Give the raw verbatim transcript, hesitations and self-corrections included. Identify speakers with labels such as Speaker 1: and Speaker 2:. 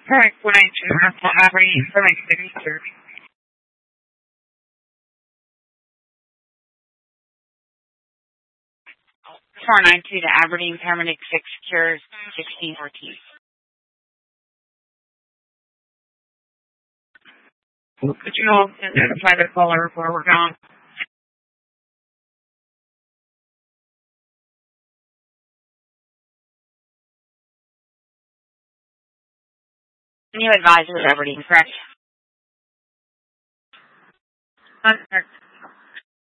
Speaker 1: Correct, one nine two, Aberdeen, seven six. four nine two to Aberdeen, Paramedic six Secures, sixteen fourteen. Could you all identify the caller before we're gone? New advisor, Aberdeen, correct? Correct.